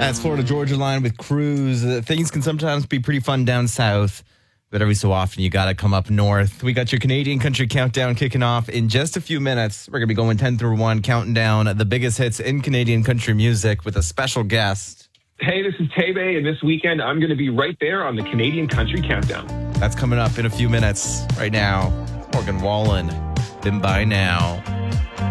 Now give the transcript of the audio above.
That's Florida Georgia line with Cruz. Things can sometimes be pretty fun down south, but every so often you got to come up north. We got your Canadian Country Countdown kicking off in just a few minutes. We're going to be going 10 through 1, counting down the biggest hits in Canadian country music with a special guest. Hey, this is Tebe, and this weekend I'm going to be right there on the Canadian Country Countdown. That's coming up in a few minutes. Right now, Morgan Wallen, Been By Now.